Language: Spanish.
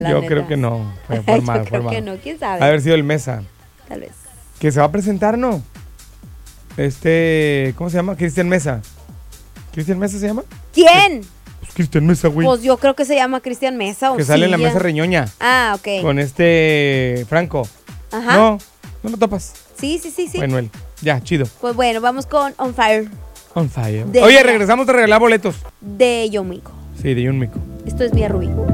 Yo creo que no. Fue formado, Yo creo que no, quién sabe. Ha haber sido el Mesa. Tal vez. Que se va a presentar, ¿no? ¿Cómo se llama? Cristian Mesa. ¿Cristian Mesa se llama? ¿Quién? Pues Cristian Mesa, güey. Pues yo creo que se llama Cristian Mesa. Que sale en la mesa reñoña. Ah, ok. Con Franco. Ajá. No lo topas. Sí. Bueno, él. Ya, chido. Pues bueno, vamos con On Fire. On Fire. Oye, regresamos a regalar boletos. De Yomiko. Sí, de Yumiko. Esto es Mía Rubí.